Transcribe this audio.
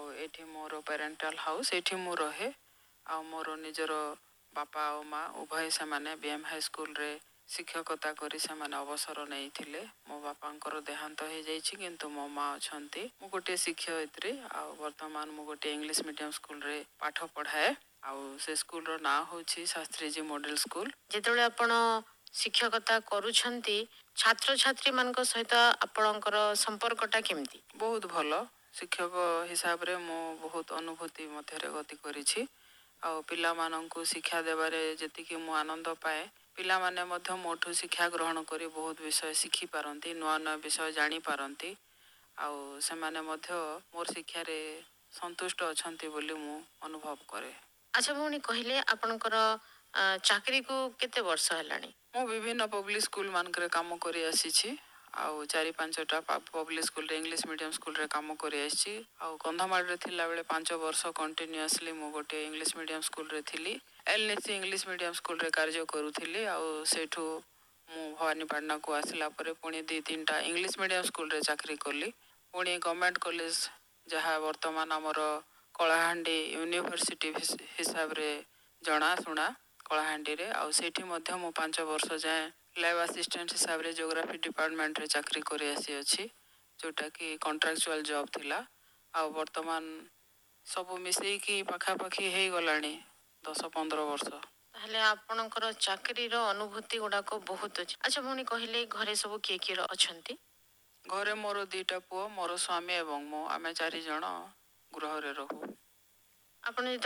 एठी मोर पेरेंटाल हाउस एठी मु रहे आ मोर निजर बापा और माँ उभय से माने बीएम हाई स्कूल रे शिक्षकता करी से माने अवसर नहीं थिले मो बापांकर देहांत हो जाइछि किंतु मो माँ अछंती मु गोटे शिक्षयित्री आ वर्तमान मु गोटे इंग्लिश मीडियम स्कूल रे पाठ पढ़ाए आ से स्कूल रो ना होछि शास्त्री जी मॉडल स्कूल जेतबेले आपण शिक्षकता करूछंती छात्र छात्री मानक सहित आपणकर संपर्कटा केमती बहुत भलो शिक्षक हिसाब रे मो बहुत अनुभूति मध्यरे गति करिछि आ पिला माननकु शिक्षा देबारे जतिकि मु आनंद पाए पिला माने मध्य मोठु शिक्षा ग्रहण करी बहुत विषय शिखी पारंती नुआ नुआ विषय जानी पारंती आ से माने मध्य मोर शिक्षा रे संतुष्ट अछंती बोली मु अनुभव करे। अच्छा भौणी कहले आपणकर चाकरी को केते वर्ष हलानी मु विभिन्न पब्लिक स्कूल मानकरे काम करी आसीछि आउ 4-5टा पब्लिक स्कूल रे इंग्लिश मीडियम स्कूल रे काम करी आसी आउ कंधमाल रे थिला बेले 5 वर्ष कंटिन्यूअसली मु गोटे इंग्लिश मीडियम स्कूल रे थिली एलएनसी इंग्लिश मीडियम स्कूल रे कार्य करूथिली आउ सेठू मु भवानीपाटना को आसिला परे पुणी 2-3टा इंग्लिश मीडियम स्कूल रे चाकरी करली पुणी गवर्नमेंट कॉलेज जहाँ वर्तमान हमर कलाहांडी यूनिवर्सिटी हिसाब रे जणा सुना कलाहांडी रे आउ सेठी मध्य मु 5 वर्ष जाए लैब असिस्टेंट हिसाब रे ज्योग्राफी डिपार्टमेंट रे चाकरी करी आसी अछि जोटा कि कॉन्ट्रैक्चुअल जॉब थिला आ वर्तमान सब मिसई की पाखा पाखी हे गलानी 10-15 वर्ष ताहले आपणकर चाकरी रो अनुभूति गुडा को बहुत अछि। अच्छा भौणी कहले घरे सब किए अछंती घरे मोर 2टा पुओ मोर स्वामी एवं मो आमे 4 जण गृह रे रहू आपण